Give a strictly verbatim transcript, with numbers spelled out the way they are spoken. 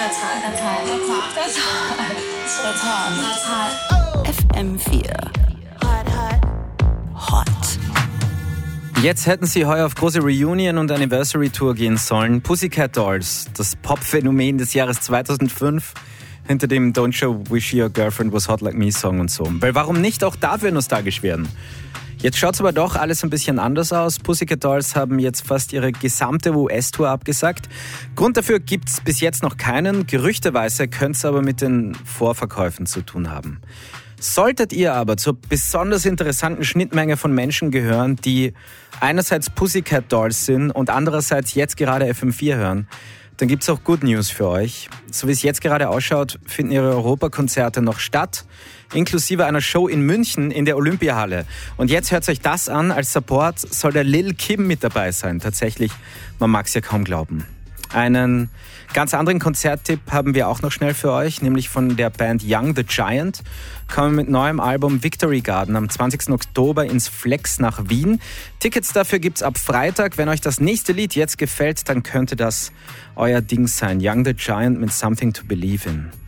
That's hot. That's hot. That's hot. That's hot. That's hot. That's hot. F M vier. Hot, hot. Hot. Jetzt hätten sie heuer auf große Reunion- und Anniversary-Tour gehen sollen. Pussycat Dolls, das Pop-Phänomen des Jahres zweitausendfünf, hinter dem Don't You Wish Your Girlfriend Was Hot Like Me Song und so. Weil warum nicht auch dafür nostalgisch werden? Jetzt schaut's aber doch alles ein bisschen anders aus. Pussycat Dolls haben jetzt fast ihre gesamte U S-Tour abgesagt. Grund dafür gibt's bis jetzt noch keinen. Gerüchteweise könnte es aber mit den Vorverkäufen zu tun haben. Solltet ihr aber zur besonders interessanten Schnittmenge von Menschen gehören, die einerseits Pussycat Dolls sind und andererseits jetzt gerade F M vier hören, dann gibt's auch Good News für euch. So wie es jetzt gerade ausschaut, finden ihre Europakonzerte noch statt, inklusive einer Show in München in der Olympiahalle. Und jetzt hört euch das an, als Support soll der Lil Kim mit dabei sein. Tatsächlich, man mag's ja kaum glauben. Einen ganz anderen Konzerttipp haben wir auch noch schnell für euch, nämlich von der Band Young the Giant. Kommen mit neuem Album Victory Garden am zwanzigsten Oktober ins Flex nach Wien. Tickets dafür gibt's ab Freitag. Wenn euch das nächste Lied jetzt gefällt, dann könnte das euer Ding sein. Young the Giant mit Something to Believe in.